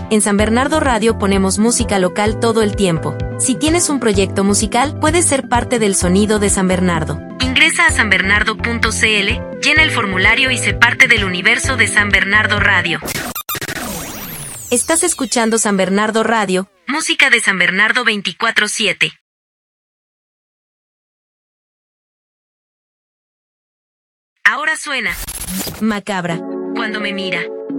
En San Bernardo Radio ponemos música local todo el tiempo. Si tienes un proyecto musical, puedes ser parte del sonido de San Bernardo. Ingresa a sanbernardo.cl, llena el formulario y sé parte del universo de San Bernardo Radio. Estás escuchando San Bernardo Radio, música de San Bernardo 24/7. Ahora suena Macabra, cuando me mira.